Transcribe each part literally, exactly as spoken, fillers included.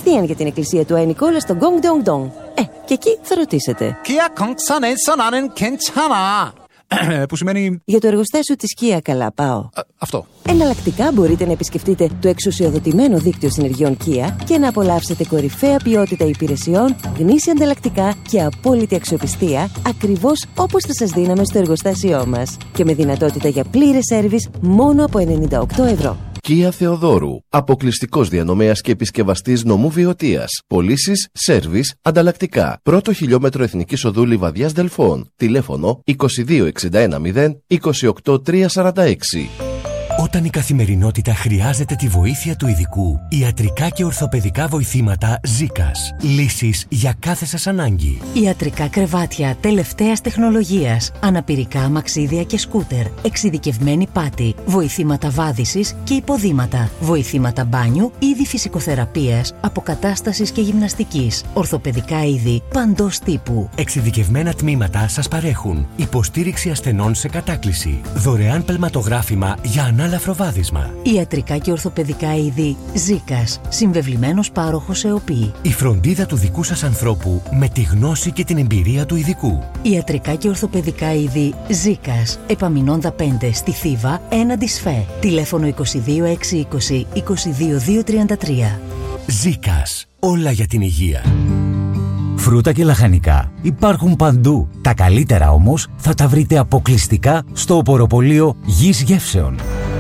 κατευθείαν για την εκκλησία του Άι Νικόλα στο Gyeongdong-dong. Ε, και εκεί θα ρωτήσετε. Kia Kongson에서 나는 괜찮아. Που σημαίνει... Για το εργοστάσιο της Kia καλά πάω. Α, αυτό. Εναλλακτικά μπορείτε να επισκεφτείτε το εξουσιοδοτημένο δίκτυο συνεργειών Kia και να απολαύσετε κορυφαία ποιότητα υπηρεσιών, γνήσια ανταλλακτικά και απόλυτη αξιοπιστία, ακριβώς όπως θα σας δίναμε στο εργοστάσιό μας. Και με δυνατότητα για πλήρες σέρβις μόνο από ενενήντα οκτώ ευρώ. Kia Θεοδόρου. Αποκλειστικός διανομέας και επισκευαστής νομού Βιωτίας. Πωλήσεις, σέρβις, ανταλλακτικά. Πρώτο χιλιόμετρο Εθνικής Οδού Λιβαδιάς Δελφών. Τηλέφωνο είκοσι δύο εξήντα ένα μηδέν είκοσι οκτώ τριακόσια σαράντα έξι. Όταν η καθημερινότητα χρειάζεται τη βοήθεια του ειδικού, ιατρικά και ορθοπαιδικά βοηθήματα Ζίκας. Λύσεις για κάθε σας ανάγκη. Ιατρικά κρεβάτια τελευταίας τεχνολογίας, αναπηρικά αμαξίδια και σκούτερ, εξειδικευμένη πάτη, βοηθήματα βάδισης και υποδήματα, βοηθήματα μπάνιου, είδη φυσικοθεραπείας, αποκατάστασης και γυμναστικής, ορθοπαιδικά είδη παντός τύπου. Εξειδικευμένα τμήματα σας παρέχουν υποστήριξη ασθενών σε κατάκληση, δωρεάν πελματογράφημα για ανάλυση. Λαφροβάδισμα. Ιατρικά και ορθοπαιδικά είδη Ζίκας. Συμβεβλημένος πάροχος ΕΟΠΗ. Η φροντίδα του δικού σας ανθρώπου με τη γνώση και την εμπειρία του ειδικού. Ιατρικά και ορθοπαιδικά είδη Ζίκας. Επαμεινώντα πέντε στη Θήβα έναντι ΣΦΕ. Τηλέφωνο είκοσι δύο έξι είκοσι είκοσι δύο δύο τριάντα τρία. Ζίκας. Όλα για την υγεία. Φρούτα και λαχανικά υπάρχουν παντού. Τα καλύτερα όμως θα τα βρείτε αποκλειστικά στο οποροπωλείο Γης Γεύσεων.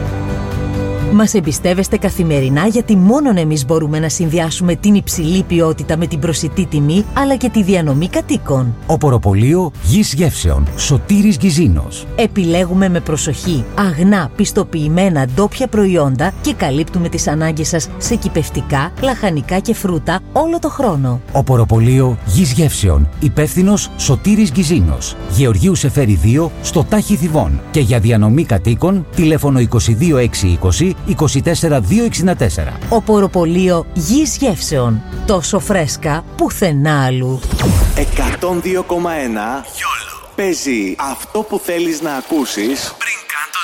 Μας εμπιστεύεστε καθημερινά γιατί μόνον εμείς μπορούμε να συνδυάσουμε την υψηλή ποιότητα με την προσιτή τιμή αλλά και τη διανομή κατοίκων. Οποροπωλείο Γης Γεύσεων, Σωτήρης Γκυζίνος. Επιλέγουμε με προσοχή αγνά, πιστοποιημένα ντόπια προϊόντα και καλύπτουμε τις ανάγκες σας σε κυπευτικά, λαχανικά και φρούτα όλο το χρόνο. Οποροπωλείο Γης Γεύσεων, υπεύθυνος Σωτήρης Γκυζίνος. Γεωργίου Σεφέρη δύο στο Τάχι Θηβών. Και για διανομή κατοίκων τηλέφωνο είκοσι δύο έξι είκοσι είκοσι τέσσερα δύο εξήντα τέσσερα. Οποροπωλείο Γης Γεύσεων. Τόσο φρέσκα πουθενά αλλού. εκατόν δύο κόμμα ένα Παίζει αυτό που θέλεις να ακούσεις.